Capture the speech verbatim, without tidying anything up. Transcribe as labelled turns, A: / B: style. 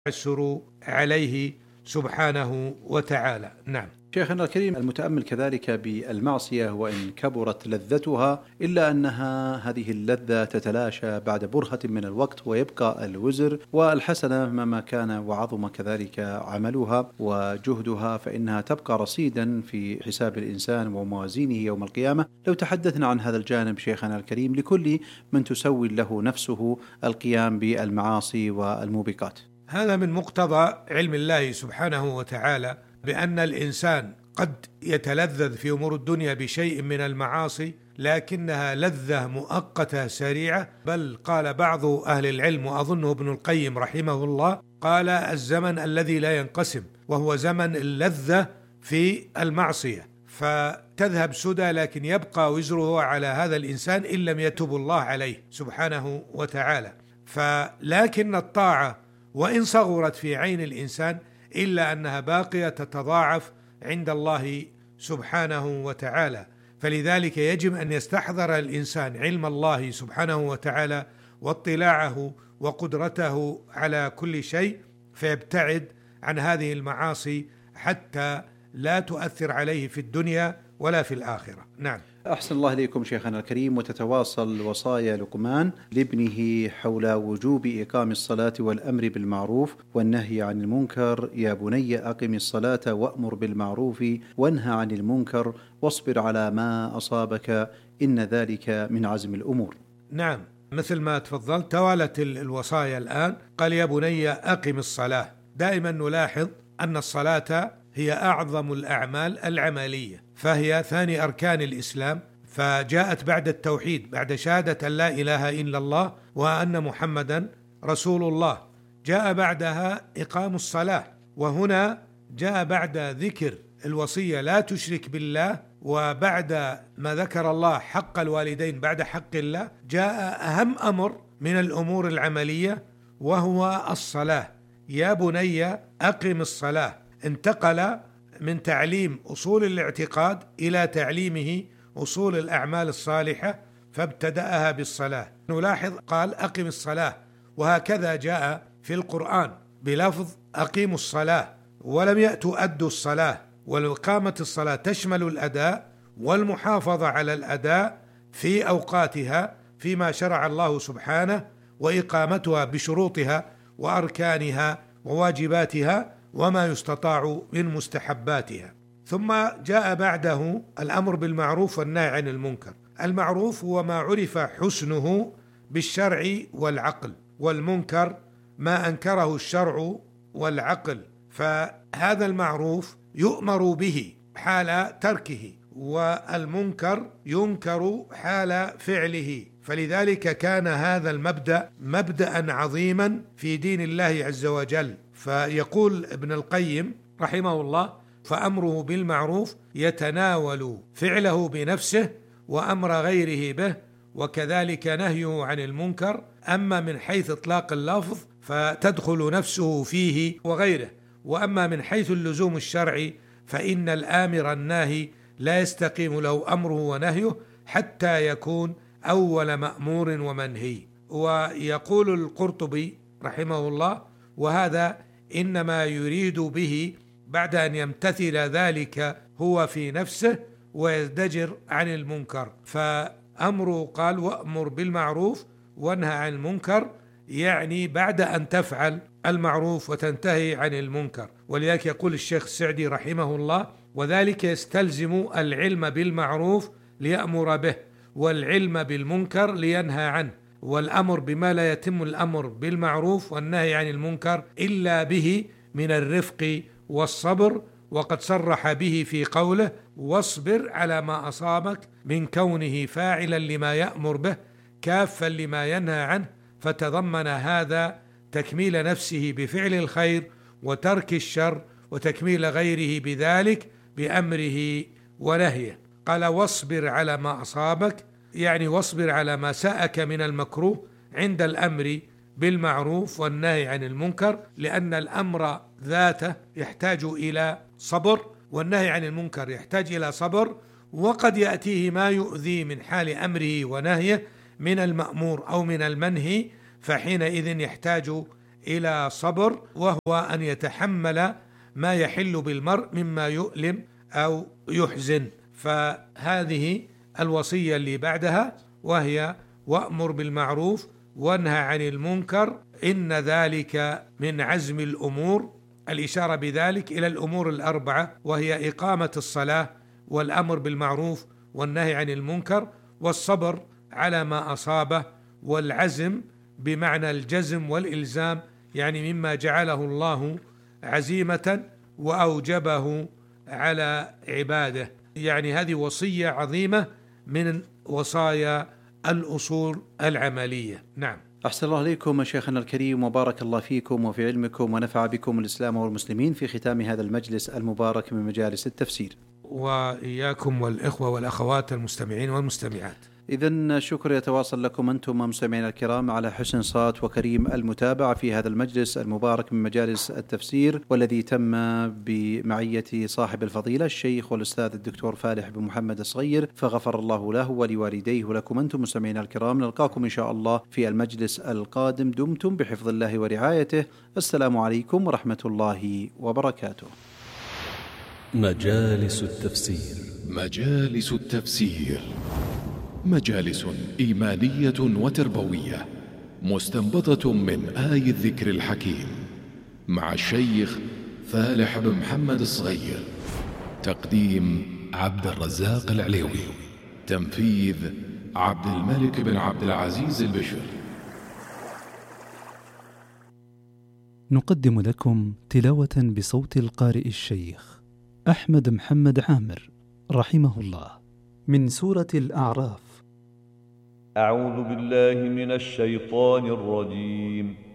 A: يعسر عليه سبحانه وتعالى. نعم.
B: شيخنا الكريم، المتأمل كذلك بالمعصية وإن كبرت لذتها إلا أنها هذه اللذة تتلاشى بعد برهة من الوقت، ويبقى الوزر والحسنة مهما كان وعظم كذلك عملها وجهدها فإنها تبقى رصيدا في حساب الإنسان وموازينه يوم القيامة. لو تحدثنا عن هذا الجانب شيخنا الكريم لكل من تسوي له نفسه القيام بالمعاصي والموبقات.
A: هذا من مقتضى علم الله سبحانه وتعالى بأن الإنسان قد يتلذذ في أمور الدنيا بشيء من المعاصي، لكنها لذة مؤقتة سريعة. بل قال بعض أهل العلم وأظنه ابن القيم رحمه الله، قال الزمن الذي لا ينقسم، وهو زمن اللذة في المعصية، فتذهب سدى لكن يبقى وزره على هذا الإنسان إن لم يتب الله عليه سبحانه وتعالى. فلكن الطاعة وإن صغرت في عين الإنسان إلا أنها باقية تتضاعف عند الله سبحانه وتعالى. فلذلك يجب أن يستحضر الإنسان علم الله سبحانه وتعالى واطلاعه وقدرته على كل شيء، فيبتعد عن هذه المعاصي حتى لا تؤثر عليه في الدنيا ولا في الآخرة. نعم.
B: أحسن الله إليكم شيخنا الكريم. وتتواصل وصايا لقمان لابنه حول وجوب إقام الصلاة والأمر بالمعروف والنهي عن المنكر. يا بني أقم الصلاة وأمر بالمعروف وانهى عن المنكر واصبر على ما أصابك إن ذلك من عزم الأمور.
A: نعم، مثل ما تفضلت توالت الوصايا الآن. قال يا بني أقم الصلاة. دائما نلاحظ أن الصلاة هي أعظم الأعمال العملية، فهي ثاني أركان الإسلام، فجاءت بعد التوحيد، بعد شهادة أن لا إله إلا الله وأن محمدا رسول الله. جاء بعدها إقام الصلاة، وهنا جاء بعد ذكر الوصية لا تشرك بالله، وبعد ما ذكر الله حق الوالدين بعد حق الله، جاء أهم أمر من الأمور العملية وهو الصلاة. يا بني أقم الصلاة. انتقل من تعليم أصول الاعتقاد إلى تعليمه أصول الأعمال الصالحة، فابتدأها بالصلاة. نلاحظ قال أقم الصلاة، وهكذا جاء في القرآن بلفظ أقيموا الصلاة، ولم يأتوا أدوا الصلاة. والإقامة الصلاة تشمل الأداء والمحافظة على الأداء في أوقاتها فيما شرع الله سبحانه، وإقامتها بشروطها وأركانها وواجباتها وما يستطاع من مستحباتها. ثم جاء بعده الأمر بالمعروف والنهي عن المنكر. المعروف هو ما عرف حسنه بالشرع والعقل، والمنكر ما أنكره الشرع والعقل. فهذا المعروف يؤمر به حال تركه، والمنكر ينكر حال فعله. فلذلك كان هذا المبدأ مبدأ عظيما في دين الله عز وجل. فيقول ابن القيم رحمه الله: فأمره بالمعروف يتناول فعله بنفسه وأمر غيره به، وكذلك نهيه عن المنكر. أما من حيث إطلاق اللفظ فتدخل نفسه فيه وغيره، وأما من حيث اللزوم الشرعي فإن الآمر الناهي لا يستقيم له أمره ونهيه حتى يكون أول مأمور ومنهي. ويقول القرطبي رحمه الله: وهذا إنما يريد به بعد أن يمتثل ذلك هو في نفسه ويزدجر عن المنكر. فأمره قال وأمر بالمعروف وانهى عن المنكر، يعني بعد أن تفعل المعروف وتنتهي عن المنكر. ولذلك يقول الشيخ السعدي رحمه الله: وذلك يستلزم العلم بالمعروف ليأمر به، والعلم بالمنكر لينهى عنه، والأمر بما لا يتم الأمر بالمعروف والنهي عن المنكر إلا به من الرفق والصبر. وقد صرح به في قوله: واصبر على ما أصابك، من كونه فاعلا لما يأمر به كافا لما ينهى عنه. فتضمن هذا تكميل نفسه بفعل الخير وترك الشر، وتكميل غيره بذلك بأمره ونهيه. قال: واصبر على ما أصابك، يعني واصبر على ما ساءك من المكروه عند الأمر بالمعروف والنهي عن المنكر، لأن الأمر ذاته يحتاج إلى صبر، والنهي عن المنكر يحتاج إلى صبر. وقد يأتيه ما يؤذي من حال أمره ونهيه من المأمور أو من المنهي، فحينئذ يحتاج إلى صبر، وهو أن يتحمل ما يحل بالمرء مما يؤلم أو يحزن. فهذه الوصية اللي بعدها، وهي وأمر بالمعروف وانهى عن المنكر، إن ذلك من عزم الأمور. الإشارة بذلك إلى الأمور الأربعة، وهي إقامة الصلاة والأمر بالمعروف والنهي عن المنكر والصبر على ما أصابه، والعزم بمعنى الجزم والإلزام، يعني مما جعله الله عزيمة وأوجبه على عباده. يعني هذه وصية عظيمة من وصايا الأصول العملية. نعم.
B: أحسن الله عليكم شيخنا الكريم، وبارك الله فيكم وفي علمكم، ونفع بكم الإسلام والمسلمين في ختام هذا المجلس المبارك من مجالس التفسير.
A: وإياكم والإخوة والأخوات المستمعين والمستمعات.
B: إذن الشكر يتواصل لكم أنتم مستمعين الكرام على حسن صوت وكريم المتابعة في هذا المجلس المبارك من مجالس التفسير، والذي تم بمعية صاحب الفضيلة الشيخ والأستاذ الدكتور فالح بن محمد الصغير، فغفر الله له ولوالديه ولكم أنتم مستمعين الكرام. نلقاكم إن شاء الله في المجلس القادم، دمتم بحفظ الله ورعايته. السلام عليكم ورحمة الله وبركاته.
C: مجالس التفسير.
D: مجالس التفسير مجالس إيمانية وتربوية مستنبطة من آي الذكر الحكيم، مع الشيخ فالح بن محمد الصغير. تقديم عبد الرزاق العليوي. تنفيذ عبد الملك بن عبد العزيز البشر.
C: نقدم لكم تلاوة بصوت القارئ الشيخ أحمد محمد عامر رحمه الله من سورة الأعراف.
E: أعوذ بالله من الشيطان الرجيم.